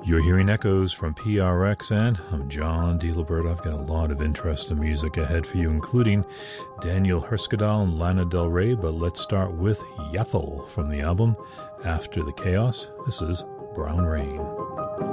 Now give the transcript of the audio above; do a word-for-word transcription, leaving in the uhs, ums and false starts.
You're hearing echoes from P R X, and I'm John D. Liberto. I've got a lot of interesting music ahead for you, including Daniel Herskadal and Lana Del Rey, but let's start with Yaffle from the album After the Chaos. This is Brown Rain.